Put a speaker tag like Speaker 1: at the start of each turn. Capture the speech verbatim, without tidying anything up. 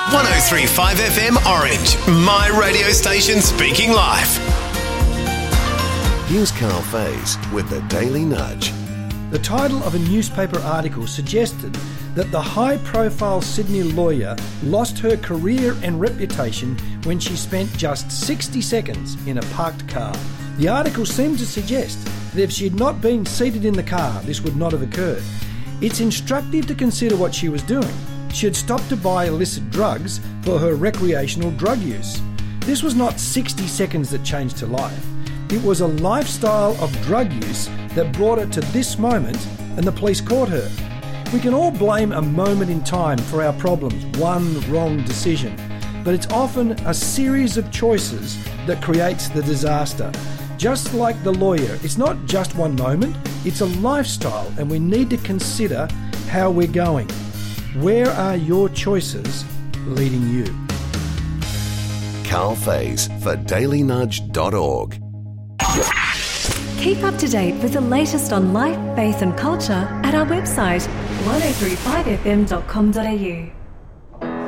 Speaker 1: one oh three point five F M Orange, my radio station speaking live.
Speaker 2: Here's Carl Faze with the Daily Nudge.
Speaker 3: The title of a newspaper article suggested that the high-profile Sydney lawyer lost her career and reputation when she spent just sixty seconds in a parked car. The article seemed to suggest that if she had not been seated in the car, this would not have occurred. It's instructive to consider what she was doing. She had stopped to buy illicit drugs for her recreational drug use. This was not sixty seconds that changed her life. It was a lifestyle of drug use that brought her to this moment, and the police caught her. We can all blame a moment in time for our problems, one wrong decision, but it's often a series of choices that creates the disaster. Just like the lawyer, it's not just one moment, it's a lifestyle, and we need to consider how we're going. Where are your choices leading you?
Speaker 2: Carl Faze for daily nudge dot org.
Speaker 4: Keep up to date with the latest on life, faith and culture at our website one oh three five f m dot com dot a u.